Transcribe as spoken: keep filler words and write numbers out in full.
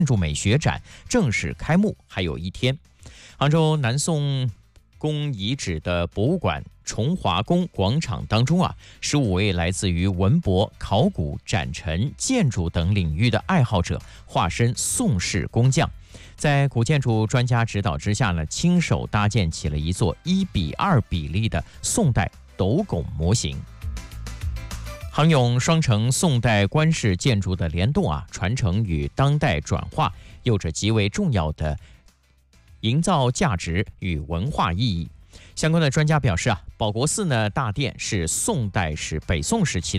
建筑美学展正式开幕还有一天。杭州南宋宫遗址的博物馆崇华宫广场当中啊，十五位来自于文博、考古、展陈、建筑等领域的爱好者，化身宋式工匠，在古建筑专家指导之下呢，亲手搭建起了一座一比二比例的宋代斗拱模型。杭永双城宋代官式建筑的联动啊，传承与当代转化，有着极为重要的营造价值与文化意义。相关的专家表示啊，保国寺呢大殿是宋代是北宋时期的